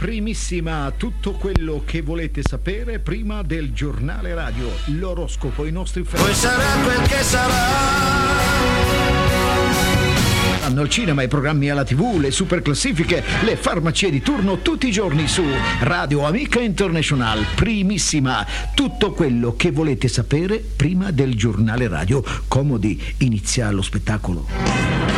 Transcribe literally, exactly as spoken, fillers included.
primissima, tutto quello che volete sapere prima del giornale radio, l'oroscopo, i nostri film. Poi sarà quel che sarà. Hanno il cinema, i programmi alla tivù, le super classifiche, le farmacie di turno tutti i giorni su Radio Amica International. Primissima, tutto quello che volete sapere prima del giornale radio. Comodi, inizia lo spettacolo.